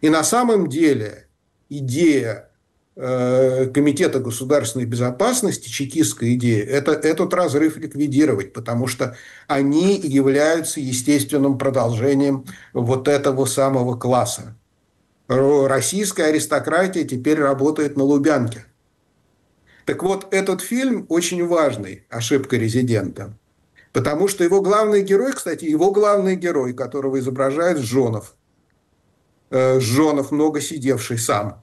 И на самом деле идея Комитета государственной безопасности, чекистская идея, это этот разрыв ликвидировать, потому что они являются естественным продолжением вот этого самого класса. Российская аристократия теперь работает на Лубянке. Так вот, этот фильм очень важный, «Ошибка резидента», потому что его главный герой, кстати, его главный герой, которого изображает Жонов, Жонов, много сидевший сам,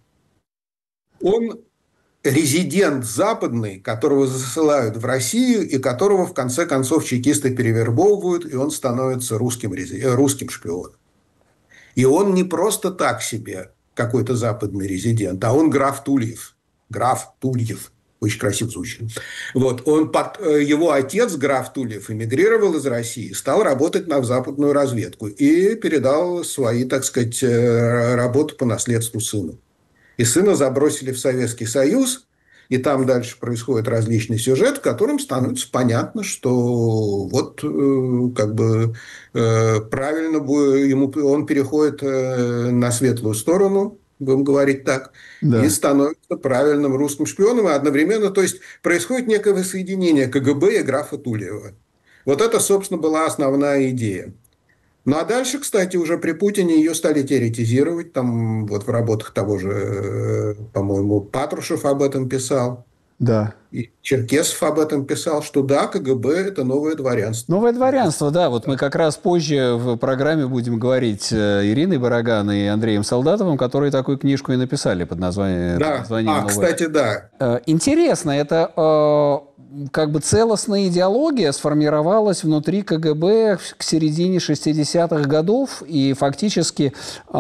он резидент западный, которого засылают в Россию и которого в конце концов чекисты перевербовывают, и он становится русским шпионом. И он не просто так себе какой-то западный резидент, а он граф Тульев. Граф Тульев. Очень красиво звучит. Вот. Его отец, граф Тульев, эмигрировал из России, стал работать на западную разведку и передал свои, так сказать, работы по наследству сыну. И сына забросили в Советский Союз, и там дальше происходит различный сюжет, в котором становится понятно, что вот как бы правильно он переходит на светлую сторону, будем говорить так, и Да. становится правильным русским шпионом, и одновременно, то есть происходит некое воссоединение КГБ и графа Тульева. Вот это, собственно, была основная идея. Ну, а дальше, кстати, уже при Путине ее стали теоретизировать. Там вот в работах того же, по-моему, Патрушев об этом писал. Да. И Черкесов об этом писал, что да, КГБ – это новое дворянство. Новое дворянство, да. Вот мы как раз позже в программе будем говорить с Ириной Бараган и Андреем Солдатовым, которые такую книжку и написали под названием, Да, «Новое». кстати, да. Интересно, это как бы целостная идеология сформировалась внутри КГБ к середине 60-х годов, и фактически,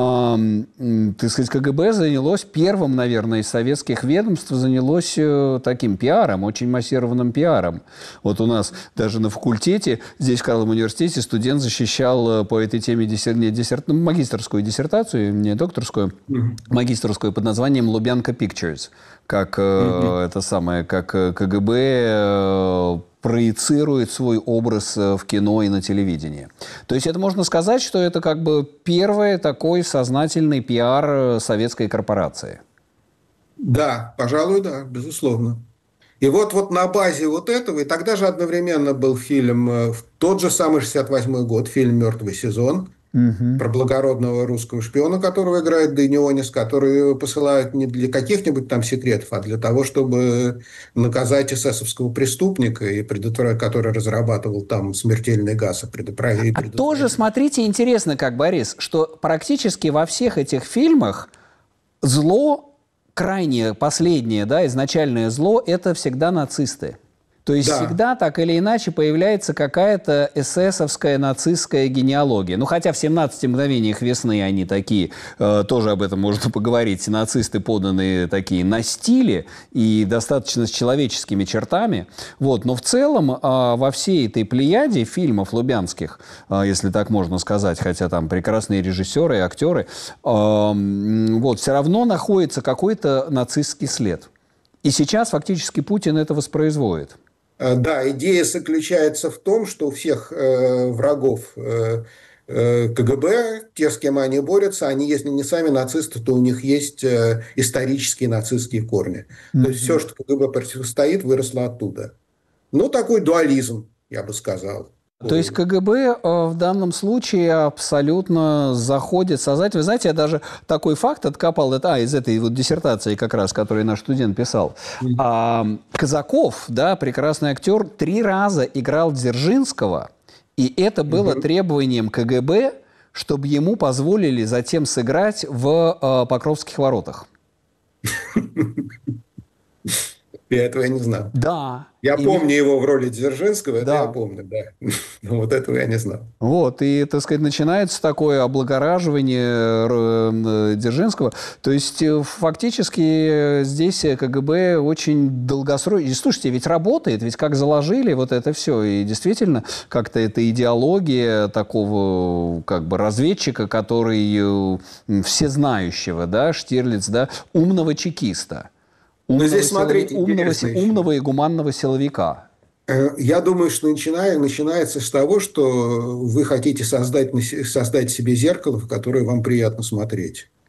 так сказать, КГБ занялось первым, наверное, из советских ведомств, занялось таким пиаром, очень массированным пиаром. Вот у нас даже на факультете, здесь в Карловом университете, студент защищал по этой теме магистерскую диссертацию, не докторскую, магистерскую под названием «Лубянка Pictures», как это самое, как КГБ проецирует свой образ в кино и на телевидении. То есть это можно сказать, что это как бы первый такой сознательный пиар советской корпорации. Да, пожалуй, да, безусловно. И вот на базе вот этого, и тогда же одновременно был фильм, в тот же самый 68-й год, фильм «Мертвый сезон», про благородного русского шпиона, которого играет Дейнионис, который посылают не для каких-нибудь там секретов, а для того, чтобы наказать эсэсовского преступника, который разрабатывал там смертельный газ. А тоже, смотрите, интересно, как, Борис, что практически во всех этих фильмах зло, крайнее, последнее, да, изначальное зло – это всегда нацисты. То есть всегда так или иначе появляется какая-то эсэсовская нацистская генеалогия. Ну, хотя в «17 мгновениях весны» они такие, тоже об этом можно поговорить, нацисты поданные такие на стиле и достаточно с человеческими чертами. Вот. Но в целом во всей этой плеяде фильмов лубянских, если так можно сказать, хотя там прекрасные режиссеры и актеры, вот, все равно находится какой-то нацистский след. И сейчас фактически Путин это воспроизводит. Да, идея заключается в том, что у всех врагов КГБ, те, с кем они борются, они, если не сами нацисты, то у них есть исторические нацистские корни. То есть все, что КГБ противостоит, выросло оттуда. Ну, такой дуализм, я бы сказал. То есть КГБ в данном случае абсолютно заходит сознательно. Вы знаете, я даже такой факт откопал, из этой вот диссертации как раз, которую наш студент писал. Казаков, да, прекрасный актер, 3 раза играл Дзержинского, и это было требованием КГБ, чтобы ему позволили затем сыграть в «Покровских воротах». Я этого не знал. Да. Я помню его в роли Дзержинского, это я помню, да. Но вот этого я не знал. Вот, и, так сказать, начинается такое облагораживание Дзержинского. То есть, фактически, здесь КГБ очень долгосрочно... И, слушайте, ведь работает, ведь как заложили вот это все. И действительно, как-то это идеология такого, как бы, разведчика, который всезнающего, да, Штирлиц, да, умного чекиста. Здесь, смотрите, умного и гуманного силовика. Я думаю, что начинается с того, что вы хотите создать себе зеркало, в которое вам приятно смотреть.